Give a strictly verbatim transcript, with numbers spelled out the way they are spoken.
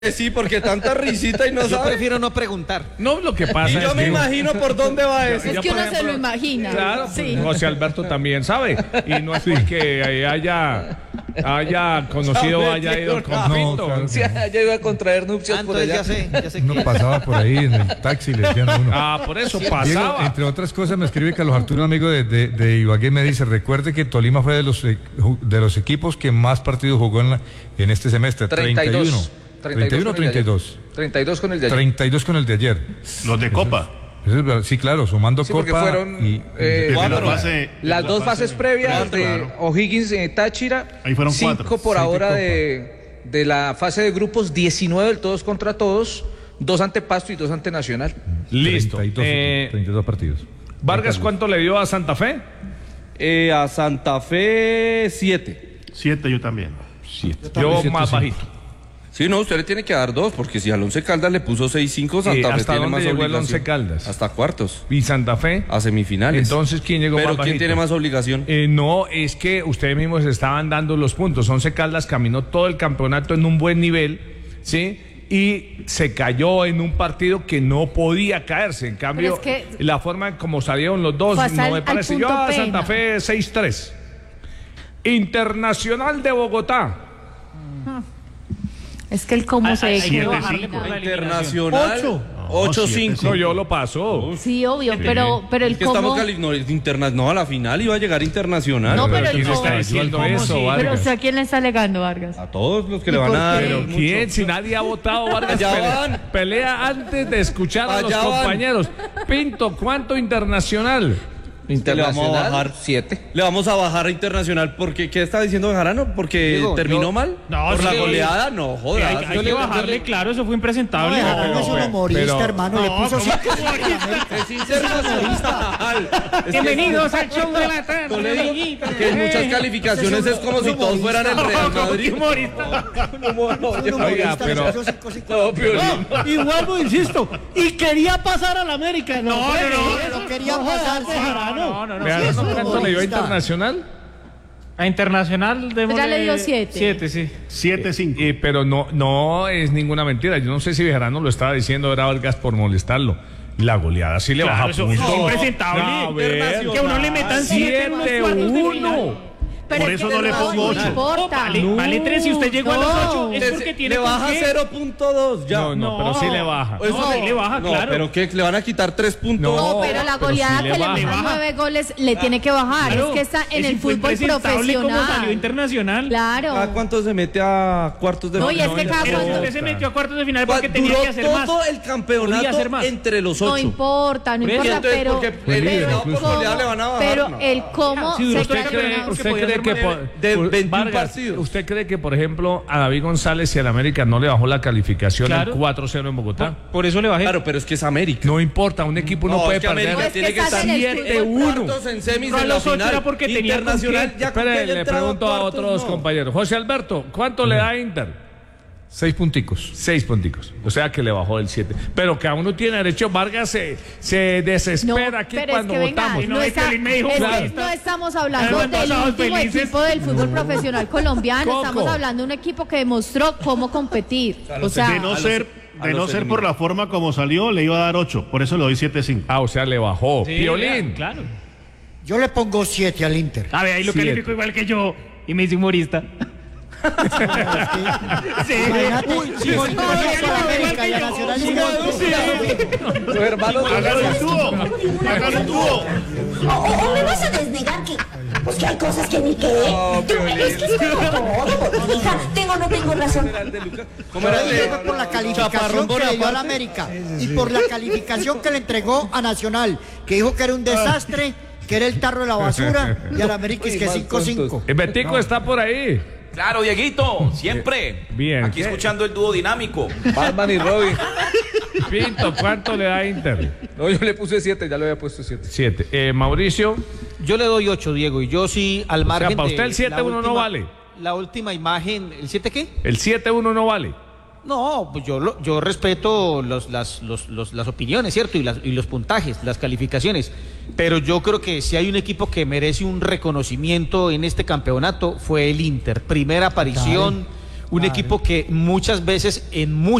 Sí, porque tanta risita y no Yo sabe. prefiero no preguntar. No, lo que pasa Yo es me que imagino por dónde va eso. Es Yo, que por uno se ejemplo, lo imagina. Claro, Sí. pues, José Alberto también sabe. Y no es porque haya, haya conocido o haya ido al conflicto. claro. Sí, ya iba a contraer nupcias Ah, por entonces allá. ya sé, ya sé Uno que... pasaba por ahí en el taxi, le decían a uno. Ah, por eso Diego, pasaba. entre otras cosas, me escribe Carlos Arturo, un amigo de, de, de Ibagué, me dice, recuerde que Tolima fue de los, eh, ju- de los equipos que más partidos jugó en, la- en este semestre. treinta y dos. treinta y uno o treinta y dos. treinta y dos con el de ayer. treinta y dos con el de ayer. Los de Copa. Eso es verdad. Sí, claro, sumando Sí, porque Copa fueron y... eh, En la cuatro. fase- en las la dos fase- fases previas cuatro, de claro. O'Higgins en Táchira. Ahí fueron cinco cuatro. por Siete ahora Copa. de, de la fase de grupos, diecinueve del todos contra todos, dos ante Pasto y dos ante Nacional. Listo. treinta y dos, Eh, treinta y dos partidos. Vargas, ¿cuánto le dio a Santa Fe? Eh, a Santa Fe, siete. Siete yo también. Yo siete, más sí. bajito. Sí, no, usted le tiene que dar dos, porque si al Once Caldas le puso seis cinco, Santa Eh, Fe ¿hasta tiene dónde más llegó el obligación. Once Caldas? Hasta cuartos, ¿Y Santa Fe? a semifinales. Entonces, ¿quién llegó Pero más ¿quién bajito? tiene más obligación? Eh, no, es que ustedes mismos estaban dando los puntos. Once Caldas caminó todo el campeonato en un buen nivel, ¿sí? Y se cayó en un partido que no podía caerse. En cambio, Pero es que- la forma en como salieron los dos Fue hasta no el- me al parece. Yo punto a pena. Santa Fe seis tres. Internacional de Bogotá. Es que el cómo se hay que equivoca. bajarle por la Internacional, ocho cinco. No, yo lo paso. Sí, obvio, pero, pero el Que estamos cómo... cali no, es interna- no, a la final iba a llegar internacional. No, pero ¿quién el está cómo- diciendo eso, Pero Vargas? usted, ¿a quién le está alegando, Vargas? A todos los que le ¿Y van por a dar. qué? Pero mucho. ¿quién? Si nadie ha votado, Vargas Allá pelea, van. pelea antes de escuchar a los Allá van. compañeros. Pinto, ¿cuánto internacional? Internacional, Le vamos a bajar siete. Le vamos a bajar a Internacional porque ¿qué está diciendo Bejarano? Porque Digo, terminó yo- mal. No, por la sí. goleada, no jodas. Hay, hay que bajarle, claro, eso fue impresentable. No, pero- es un humorista, pero- hermano. le No, puso ¿cómo cinco que humorista? Es internacional. Es que- Bienvenidos al show de la tarde. Toledo, amiguitos. que en muchas calificaciones es como si todos fueran el Real ¿Cómo que Madrid. humorista? Es un humorista, Oiga, le pero- puso cinco, cinco. No, Piolín. Y vuelvo, insisto, y quería pasar al América. No, No, no, no. Pero quería pasar, No, no, no. Vean, Sí, es un ¿cuánto le dio a humorista. Internacional? A Internacional démosle... Ya le dio siete. Siete, sí. Siete, cinco. Eh, pero no, no es ninguna mentira. Yo no sé si Bejarano lo estaba diciendo, era Vargas por molestarlo. La goleada sí le Claro, baja eso puntos. es impresentable. No, a ver. Que a uno le metan siete en unos siete cuartos de uno. final. Pero Por es eso que no le pongo no ocho. importa. Vale, vale tres. Si usted llegó a los ocho, es porque tiene le baja con qué. cero punto dos ya. No, no, pero sí le baja. Eso No, sí. sí le baja, No, claro. pero que le van a quitar tres puntos. No, No, pero la pero goleada sí le que le baja. metan Le baja. nueve goles le tiene que bajar. Claro, Es que está en es el fútbol impresentable como salió profesional. Internacional. Claro. ¿A cuánto se mete a cuartos de No, y es que cada Pero cuando- usted se metió a cuartos de final porque Duró tenía que hacer más. todo el Podía campeonato hacer más. entre los No ocho. importa, no Por eso, importa, entonces, pero, porque Fue el líder pero, eliminado por incluso. goleada le van a bajar, pero no. el cómo Sí, se duró ¿Usted todo el cree, campeonato, usted que podía cree ser que más por, de por- veintiún Vargas, partidos? ¿usted cree que, por ejemplo, a David González y al América no le bajó la calificación Claro. el cuatro cero en Bogotá? Por eso le bajé. Claro, pero es que es América. No importa, un equipo no, No, puede es que perder. América No, es que tiene que estás estar en el siete fútbol. uno. Cuartos en semis Pero a en la los ocho final. era porque tenía Internacional con ya con que Espere, haya le entrado pregunto a cuartos, otros no. compañeros. José Alberto, ¿cuánto le da a Inter? Seis punticos. Seis punticos. O sea que le bajó el siete. Pero que aún no tiene derecho. Vargas se, se desespera aquí pero cuando es que venga, votamos. no, No, es está- que Piolín me dijo es que futbolista. no estamos hablando Además, del pasados último felices. equipo del fútbol profesional colombiano, Coco. estamos hablando de un equipo que demostró cómo competir. O sea, De no a los- ser, a de los no ser por eliminados. la forma como salió, le iba a dar ocho. Por eso le doy siete, cinco. Ah, o sea, le bajó. Sí, Piolín. claro. Yo le pongo siete al Inter. A ver, ahí lo Siete. califico igual que yo. Y me hice humorista. Sí. Imagínate, si Simón puso a la América y a Nacional Simón. Los hermanos ¡Hágalo un dúo! ¡Hágalo un dúo! O, o- o me vas a desnegar que, pues que hay cosas que ni qué. Tú, es que es como todo, hija. Tengo o no tengo razón. ¿Cómo era el Yo de- digo por la calificación Chaparrón que le dio a la Bonaparte? América y por la calificación que le entregó a Nacional, que dijo que era un desastre, que era el tarro de la basura, y a la América es que cinco cinco. El Betico está por ahí. Claro, Dieguito, siempre. Bien. Aquí ¿Qué? escuchando el dúo dinámico. Batman y Robin. Pinto, ¿cuánto le da a Inter? No, yo le puse siete, ya le había puesto siete. Siete. Eh, Mauricio. Yo le doy ocho, Diego, y yo sí al margen para de usted el siete la uno no última- vale. La última imagen, ¿el siete qué? El siete uno no vale. No, pues yo, lo- yo respeto los, las, los, los- las opiniones, ¿cierto? Y, las, y los puntajes, las calificaciones. Pero yo creo que si hay un equipo que merece un reconocimiento en este campeonato fue el Inter. Primera aparición un equipo que muchas veces en muchos